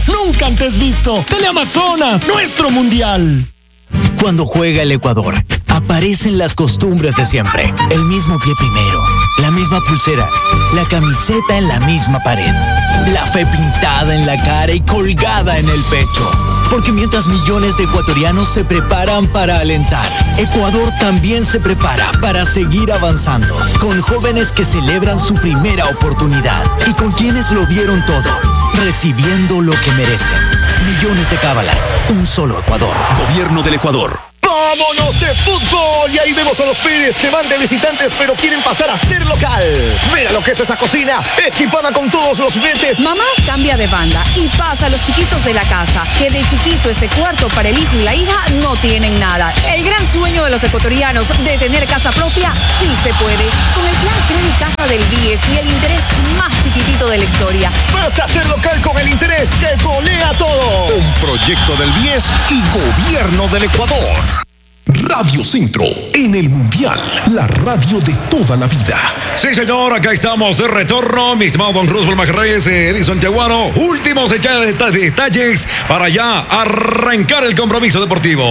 nunca antes visto. Teleamazonas, nuestro mundial. Cuando juega el Ecuador, aparecen las costumbres de siempre. El mismo pie primero, la misma pulsera, la camiseta en la misma pared, la fe pintada en la cara y colgada en el pecho. Porque mientras millones de ecuatorianos se preparan para alentar, Ecuador también se prepara para seguir avanzando, con jóvenes que celebran su primera oportunidad y con quienes lo dieron todo, recibiendo lo que merecen. Millones de cábalas, un solo Ecuador. Gobierno del Ecuador. ¡Vámonos de fútbol! Y ahí vemos a los Pires que van de visitantes pero quieren pasar a ser local. Mira lo que es esa cocina, equipada con todos los juguetes. Mamá cambia de banda y pasa a los chiquitos de la casa, que de chiquito ese cuarto para el hijo y la hija no tienen nada. El gran sueño de los ecuatorianos de tener casa propia sí se puede. Con el plan Credit Casa del BIES y el interés más chiquitito de la historia. Vas a ser local con el interés que golea todo. Un proyecto del BIES y Gobierno del Ecuador. Radio Centro, en el Mundial, la radio de toda la vida. Sí, señor, acá estamos de retorno, mi estimado don Roosevelt Macarreyes, Edison Tiaguano. Últimos detalles para ya arrancar el compromiso deportivo.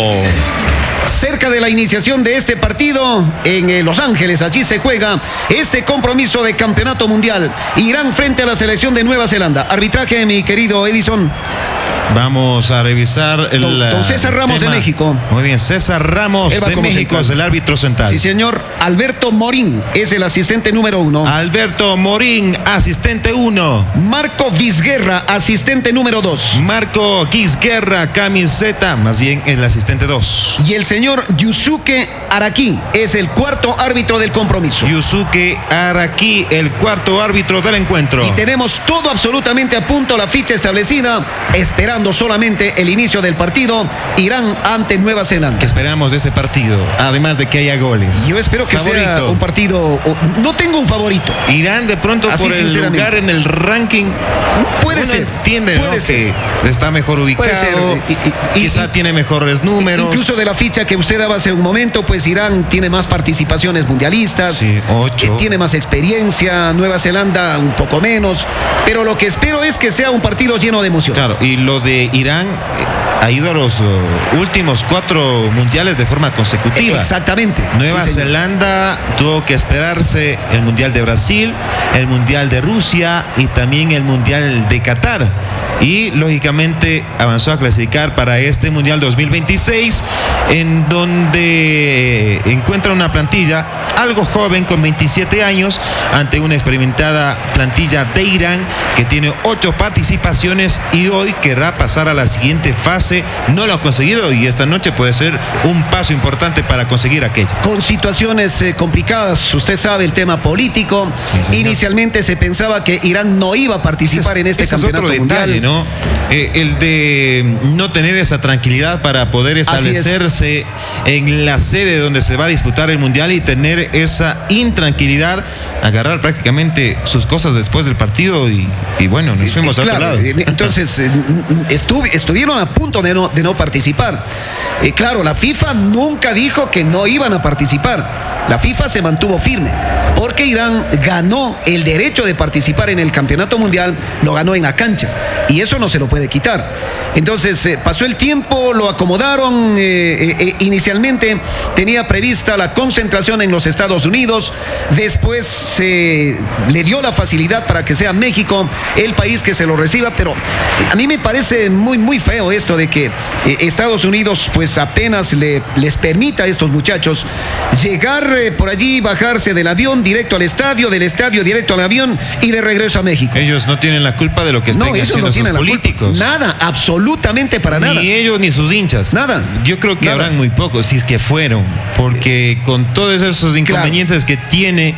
Cerca de la iniciación de este partido en Los Ángeles, allí se juega este compromiso de campeonato mundial. Irán frente a la selección de Nueva Zelanda. Arbitraje, mi querido Edison. Vamos a revisar el don César Ramos tema. De México. Muy bien, César Ramos de México es el árbitro central. Sí, señor. Alberto Morín es el asistente número 1. Alberto Morín, asistente 1. Marco Vizguerra, asistente número 2. Marco Vizguerra, camiseta, más bien el asistente 2. Y el señor Yusuke Araki es el cuarto árbitro del compromiso. Yusuke Araki, el cuarto árbitro del encuentro. Y tenemos todo absolutamente a punto, la ficha establecida, esperando solamente el inicio del partido. Irán ante Nueva Zelanda. ¿Qué esperamos de este partido? Además de que haya goles. Yo espero que sea un partido. No tengo un favorito. Irán de pronto así, por el lugar en el ranking. Puede ser. Entiende, ¿no? Que está mejor ubicado. Puede ser. Quizá tiene mejores números. Incluso de la ficha que usted daba hace un momento, pues Irán tiene más participaciones mundialistas. Sí, 8. Tiene más experiencia. Nueva Zelanda un poco menos. Pero lo que espero es que sea un partido lleno de emociones. Claro, y lo de Irán ha ido a los últimos 4 mundiales de forma consecutiva. Exactamente. Nueva Zelanda tuvo que esperarse el Mundial de Brasil, el Mundial de Rusia y también el Mundial de Qatar. Y lógicamente avanzó a clasificar para este Mundial 2026, en donde encuentra una plantilla algo joven con 27 años ante una experimentada plantilla de Irán que tiene 8 participaciones y hoy querrá pasar a la siguiente fase. No lo ha conseguido y esta noche puede ser un paso importante para conseguir aquello. Con situaciones complicadas, usted sabe, el tema político. Sí, inicialmente se pensaba que Irán no iba a participar en este campeonato mundial. Detalle, ¿no? El de no tener esa tranquilidad para poder establecerse en la sede donde se va a disputar el mundial y tener esa intranquilidad, agarrar prácticamente sus cosas después del partido y bueno, nos fuimos a otro lado. Entonces estuvieron a punto de no participar. Claro, la FIFA nunca dijo que no iban a participar. La FIFA se mantuvo firme porque Irán ganó el derecho de participar en el campeonato mundial, lo ganó en la cancha y eso no se lo puede quitar. Entonces pasó el tiempo, lo acomodaron. Inicialmente tenía prevista la concentración en los Estados Unidos, después se le dio la facilidad para que sea México el país que se lo reciba, pero a mí me parece muy feo esto de que Estados Unidos pues apenas les permita a estos muchachos llegar por allí, bajarse del avión directo al estadio, del estadio directo al avión y de regreso a México. Ellos no tienen la culpa de lo que están haciendo sus políticos. Nada, absolutamente para nada. Ni ellos ni sus hinchas. Nada. Yo creo que habrán muy pocos, si es que fueron, porque con todos esos inconvenientes que tiene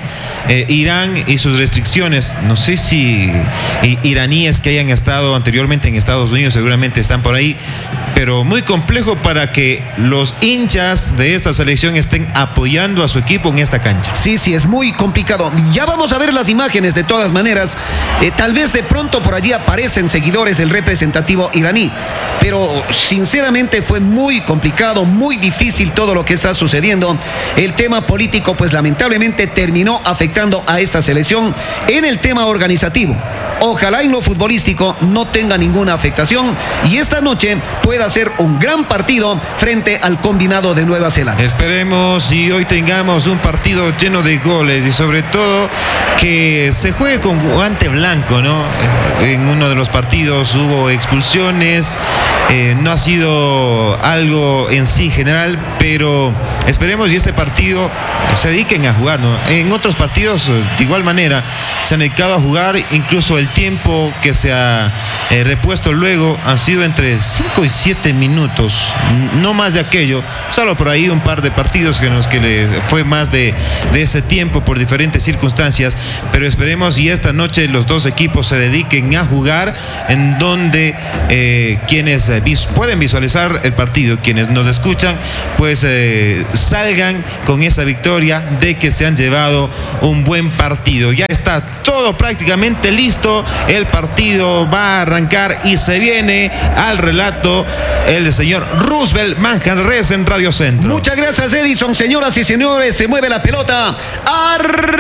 Irán y sus restricciones, no sé si iraníes que hayan estado anteriormente en Estados Unidos seguramente están por ahí, pero muy complejo para que los hinchas de esta selección estén apoyando a su equipo en esta cancha. Sí, es muy complicado. Ya vamos a ver las imágenes de todas maneras. Tal vez de pronto por allí aparecen seguidores del representativo iraní, pero sinceramente fue muy complicado, muy difícil todo lo que está sucediendo. El tema político pues lamentablemente terminó afectando a esta selección en el tema organizativo. Ojalá en lo futbolístico no tenga ninguna afectación y esta noche pueda ser un gran partido frente al combinado de Nueva Zelanda. Esperemos y hoy tengamos un partido lleno de goles y sobre todo que se juegue con guante blanco, ¿no? En uno de los partidos hubo expulsiones, no ha sido algo en sí general, pero esperemos y este partido se dediquen a jugar, ¿no? En otros partidos de igual manera se han dedicado a jugar, incluso el tiempo que se ha repuesto luego han sido entre 5 y 7 minutos, no más de aquello, salvo por ahí un par de partidos en los que le fue más de ese tiempo por diferentes circunstancias, pero esperemos y esta noche los dos equipos se dediquen a jugar, en donde quienes pueden visualizar el partido, quienes nos escuchan, pues salgan con esa victoria de que se han llevado un buen partido. Ya está todo prácticamente listo, el partido va a arrancar y se viene al relato el señor Roosevelt Manjarres en Radio Centro. Muchas gracias, Edison. Señoras y señores, se mueve la pelota.